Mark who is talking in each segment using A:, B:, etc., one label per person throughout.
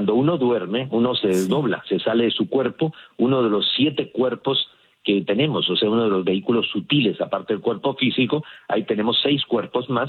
A: cuando uno duerme, uno se desdobla, se sale de su cuerpo, uno de los 7 cuerpos que tenemos, o sea, uno de los vehículos sutiles, aparte del cuerpo físico, ahí tenemos 6 cuerpos más.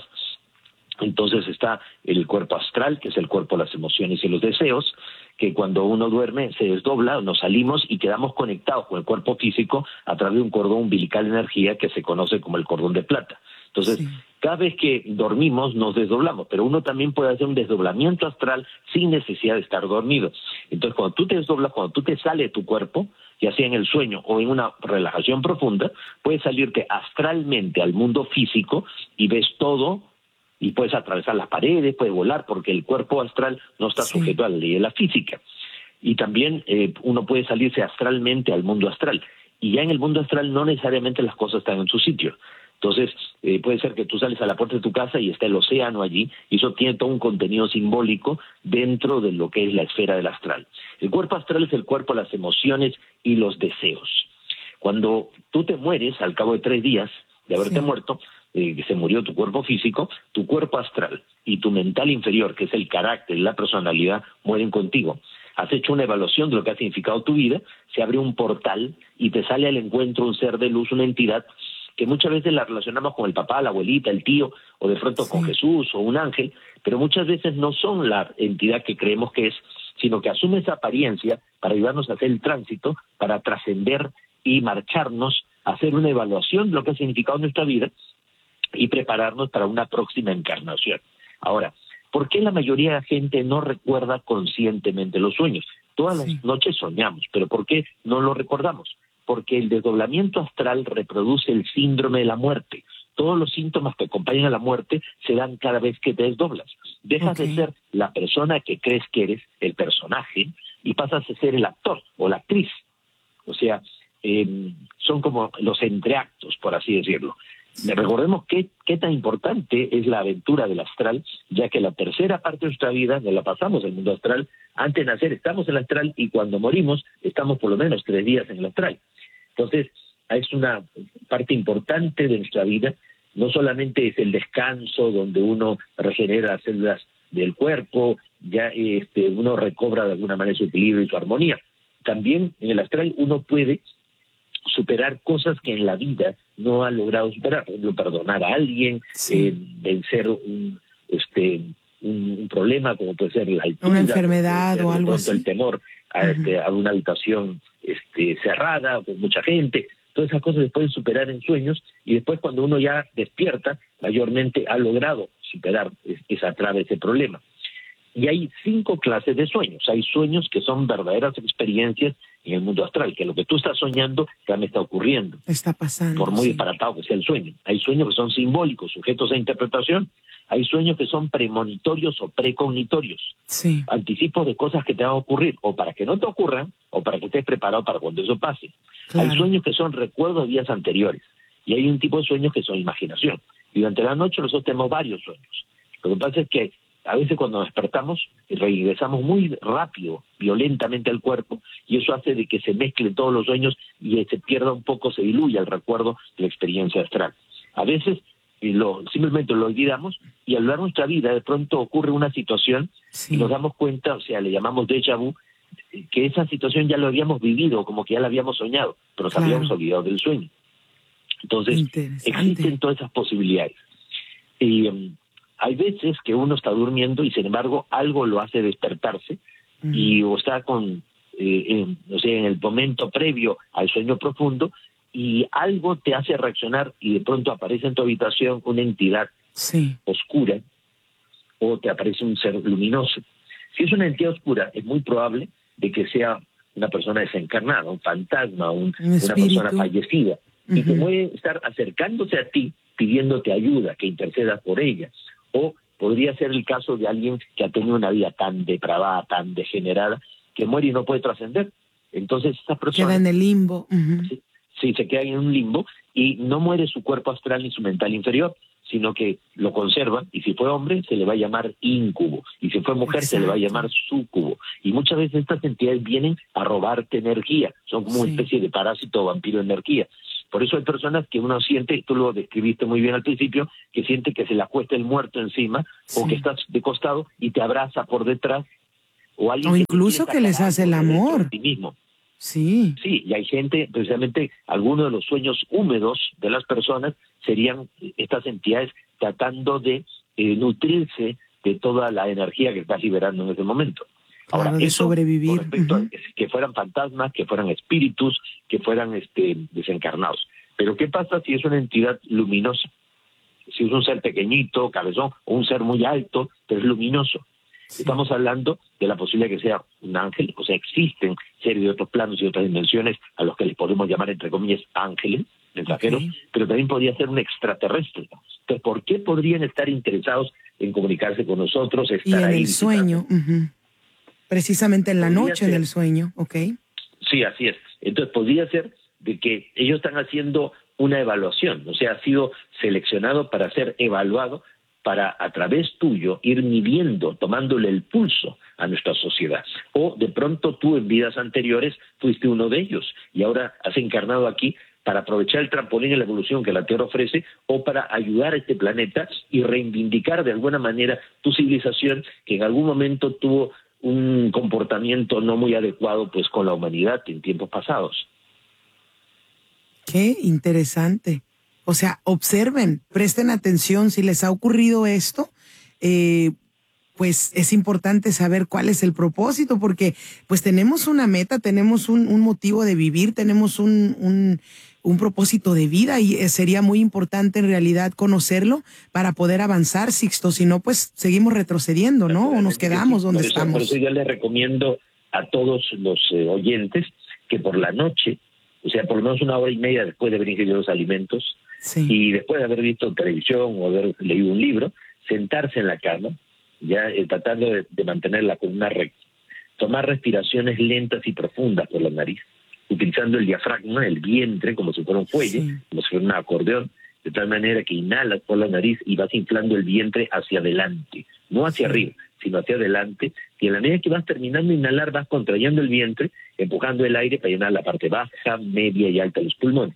A: Entonces está el cuerpo astral, que es el cuerpo de las emociones y los deseos, que cuando uno duerme se desdobla, nos salimos y quedamos conectados con el cuerpo físico a través de un cordón umbilical de energía que se conoce como el cordón de plata. Entonces, cada vez que dormimos nos desdoblamos, pero uno también puede hacer un desdoblamiento astral sin necesidad de estar dormido. Entonces, cuando tú te desdoblas, cuando tú te sales de tu cuerpo, ya sea en el sueño o en una relajación profunda, puedes salirte astralmente al mundo físico y ves todo, y puedes atravesar las paredes, puedes volar, porque el cuerpo astral no está sujeto a la ley de la física. Y también uno puede salirse astralmente al mundo astral, y ya en el mundo astral no necesariamente las cosas están en su sitio. Entonces, puede ser que tú sales a la puerta de tu casa y está el océano allí, y eso tiene todo un contenido simbólico dentro de lo que es la esfera del astral. El cuerpo astral es el cuerpo de las emociones y los deseos. Cuando tú te mueres, al cabo de 3 días de haberte muerto, que se murió tu cuerpo físico, tu cuerpo astral y tu mental inferior, que es el carácter y la personalidad, mueren contigo. Has hecho una evaluación de lo que ha significado tu vida, se abre un portal y te sale al encuentro un ser de luz, una entidad que muchas veces la relacionamos con el papá, la abuelita, el tío, o de pronto con Jesús o un ángel, pero muchas veces no son la entidad que creemos que es, sino que asume esa apariencia para ayudarnos a hacer el tránsito, para trascender y marcharnos, a hacer una evaluación de lo que ha significado nuestra vida y prepararnos para una próxima encarnación. Ahora, ¿por qué la mayoría de la gente no recuerda conscientemente los sueños? Todas las noches soñamos, pero ¿por qué no lo recordamos? Porque el desdoblamiento astral reproduce el síndrome de la muerte. Todos los síntomas que acompañan a la muerte se dan cada vez que te desdoblas. Dejas de ser la persona que crees que eres, el personaje, y pasas a ser el actor o la actriz. O sea, son como los entreactos, por así decirlo. Recordemos qué tan importante es la aventura del astral, ya que la tercera parte de nuestra vida nos la pasamos en el mundo astral. Antes de nacer estamos en el astral y cuando morimos estamos por lo menos 3 días en el astral. Entonces, es una parte importante de nuestra vida. No solamente es el descanso donde uno regenera las células del cuerpo, ya uno recobra de alguna manera su equilibrio y su armonía. También en el astral uno puede superar cosas que en la vida no ha logrado superar, por ejemplo, perdonar a alguien, vencer un problema como puede ser la altura,
B: una enfermedad o algo así,
A: el temor a una habitación cerrada con mucha gente. Todas esas cosas se pueden superar en sueños, y después cuando uno ya despierta, mayormente ha logrado superar esa traba, ese problema. Y hay 5 clases de sueños. Hay sueños que son verdaderas experiencias en el mundo astral, que lo que tú estás soñando ya me está ocurriendo.
B: Está pasando.
A: Por muy disparatado que sea el sueño. Hay sueños que son simbólicos, sujetos a interpretación. Hay sueños que son premonitorios o precognitorios. Anticipos de cosas que te van a ocurrir, o para que no te ocurran, o para que estés preparado para cuando eso pase. Hay sueños que son recuerdos de días anteriores. Y hay un tipo de sueños que son imaginación. Y durante la noche nosotros tenemos varios sueños. Lo que pasa es que a veces cuando despertamos regresamos muy rápido, violentamente al cuerpo, y eso hace de que se mezclen todos los sueños y se pierda un poco, se diluya el recuerdo de la experiencia astral. A veces simplemente lo olvidamos, y a lo largo de nuestra vida de pronto ocurre una situación y nos damos cuenta, o sea, le llamamos déjà vu, que esa situación ya lo habíamos vivido, como que ya la habíamos soñado, pero nos habíamos olvidado del sueño. Entonces, existen todas esas posibilidades. Y hay veces que uno está durmiendo y sin embargo algo lo hace despertarse, y o está en el momento previo al sueño profundo, y algo te hace reaccionar y de pronto aparece en tu habitación una entidad oscura, o te aparece un ser luminoso. Si es una entidad oscura, es muy probable de que sea una persona desencarnada, un fantasma, una persona fallecida, y que puede estar acercándose a ti pidiéndote ayuda, que intercedas por ella. O podría ser el caso de alguien que ha tenido una vida tan depravada, tan degenerada, que muere y no puede trascender. Entonces esa persona
B: queda en el limbo.
A: Sí, se queda en un limbo, y no muere su cuerpo astral ni su mental inferior, sino que lo conservan, y si fue hombre se le va a llamar íncubo, y si fue mujer se le va a llamar súcubo. Y muchas veces estas entidades vienen a robarte energía, son como una especie de parásito o vampiro de energía. Por eso hay personas que uno siente, tú lo describiste muy bien al principio, que siente que se le acuesta el muerto encima, o que estás de costado y te abraza por detrás, o alguien
B: O
A: que
B: incluso que les hace el amor.
A: De ti mismo.
B: Sí.
A: Sí, y hay gente, precisamente, algunos de los sueños húmedos de las personas serían estas entidades tratando de nutrirse de toda la energía que estás liberando en ese momento. Ahora,
B: Claro, de
A: eso,
B: sobrevivir.
A: con respecto a que fueran fantasmas, que fueran espíritus, que fueran desencarnados. Pero ¿qué pasa si es una entidad luminosa? Si es un ser pequeñito, cabezón, o un ser muy alto, pero es luminoso. Sí. Estamos hablando de la posibilidad de que sea un ángel, o sea, existen series de otros planos y otras dimensiones a los que les podemos llamar, entre comillas, ángeles, mensajeros, pero también podría ser un extraterrestre. Entonces, ¿por qué podrían estar interesados en comunicarse con nosotros, estar
B: y en
A: ahí
B: el sueño, precisamente en la noche, en el sueño, ¿ok?
A: Sí, así es. Entonces, podría ser de que ellos están haciendo una evaluación, o sea, ha sido seleccionado para ser evaluado, para a través tuyo ir midiendo, tomándole el pulso a nuestra sociedad. O de pronto tú en vidas anteriores fuiste uno de ellos y ahora has encarnado aquí para aprovechar el trampolín en la evolución que la Tierra ofrece o para ayudar a este planeta y reivindicar de alguna manera tu civilización que en algún momento tuvo un comportamiento no muy adecuado pues con la humanidad en tiempos pasados.
B: Qué interesante. O sea, observen, presten atención si les ha ocurrido esto, pues es importante saber cuál es el propósito, porque pues tenemos una meta, tenemos un motivo de vivir, tenemos un propósito de vida y sería muy importante en realidad conocerlo para poder avanzar, Sixto, si no pues seguimos retrocediendo, ¿no? O nos quedamos donde estamos.
A: Por eso yo les recomiendo a todos los oyentes que por la noche, o sea, por lo menos 1 hora y media después de haber ingerido los alimentos, sí, y después de haber visto televisión o haber leído un libro, sentarse en la cama, ya tratando de mantener la columna recta, tomar respiraciones lentas y profundas por la nariz, utilizando el diafragma, el vientre, como si fuera un fuelle, sí, como si fuera un acordeón, de tal manera que inhalas por la nariz y vas inflando el vientre hacia adelante, no hacia arriba, sino hacia adelante, y en la medida que vas terminando de inhalar, vas contrayendo el vientre, empujando el aire para llenar la parte baja, media y alta de los pulmones.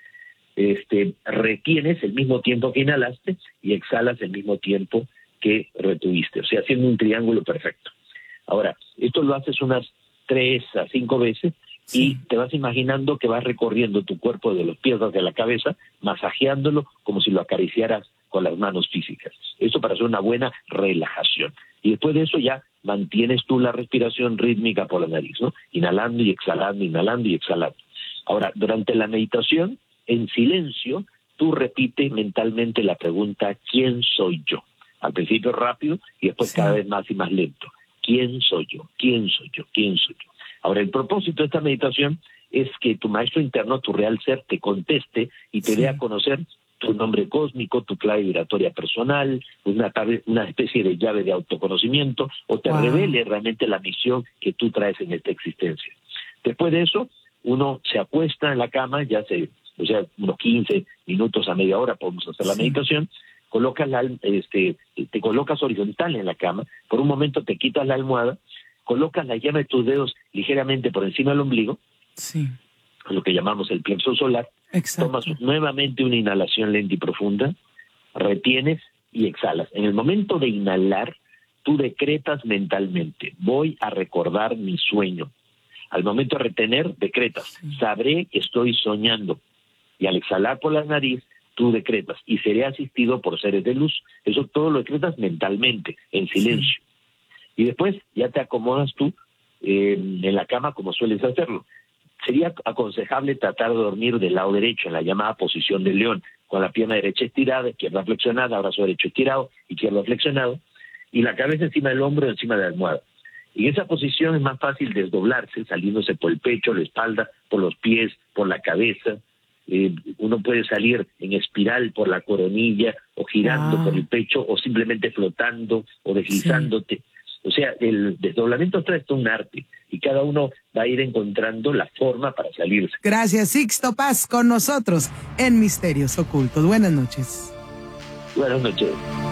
A: Retienes el mismo tiempo que inhalaste y exhalas el mismo tiempo que retuviste, o sea, haciendo un triángulo perfecto. Ahora, esto lo haces unas 3 a 5 veces y te vas imaginando que vas recorriendo tu cuerpo de los pies hacia la cabeza, masajeándolo como si lo acariciaras con las manos físicas. Eso para hacer una buena relajación. Y después de eso ya mantienes tú la respiración rítmica por la nariz, ¿no? Inhalando y exhalando, inhalando y exhalando. Ahora, durante la meditación, en silencio, tú repites mentalmente la pregunta, ¿quién soy yo? Al principio rápido y después cada vez más y más lento. ¿Quién soy yo? ¿Quién soy yo? ¿Quién soy yo? Ahora, el propósito de esta meditación es que tu maestro interno, tu real ser, te conteste y te dé a conocer tu nombre cósmico, tu clave vibratoria personal, una especie de llave de autoconocimiento, o te revele realmente la misión que tú traes en esta existencia. Después de eso, uno se acuesta en la cama, o sea, unos 15 minutos a media hora podemos hacer la meditación, colocas te colocas horizontal en la cama, por un momento te quitas la almohada, colocas la llama de tus dedos ligeramente por encima del ombligo, lo que llamamos el plexo solar, tomas nuevamente una inhalación lenta y profunda, retienes y exhalas. En el momento de inhalar, tú decretas mentalmente, voy a recordar mi sueño. Al momento de retener, decretas, sabré que estoy soñando. Y al exhalar por la nariz, tú decretas, y seré asistido por seres de luz. Eso todo lo decretas mentalmente, en silencio. Y después ya te acomodas tú en la cama como sueles hacerlo. Sería aconsejable tratar de dormir del lado derecho, en la llamada posición del león, con la pierna derecha estirada, izquierda flexionada, brazo derecho estirado, izquierdo flexionado, y la cabeza encima del hombro, encima de la almohada. Y en esa posición es más fácil desdoblarse, saliéndose por el pecho, la espalda, por los pies, por la cabeza. Uno puede salir en espiral por la coronilla, o girando por el pecho, o simplemente flotando, o deslizándote. O sea, el desdoblamiento trae todo un arte, y cada uno va a ir encontrando la forma para salirse.
B: Gracias, Sixto Paz, con nosotros en Misterios Ocultos. Buenas noches.
A: Buenas noches.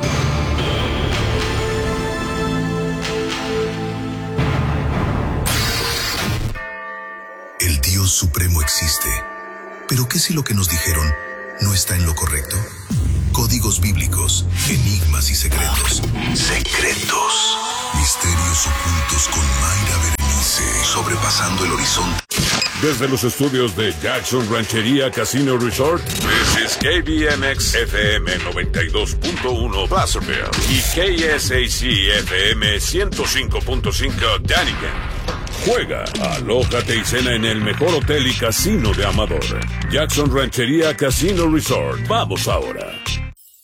C: El Dios Supremo existe. ¿Pero qué si lo que nos dijeron no está en lo correcto? Códigos bíblicos, enigmas y secretos. Secretos. Misterios ocultos con Mayra Berenice. Sobrepasando el horizonte.
D: Desde los estudios de Jackson Ranchería Casino Resort, this is KBMX FM 92.1 Placerville y KSAC FM 105.5 Dunnigan. Juega, alójate y cena en el mejor hotel y casino de Amador. Jackson Ranchería Casino Resort. Vamos ahora.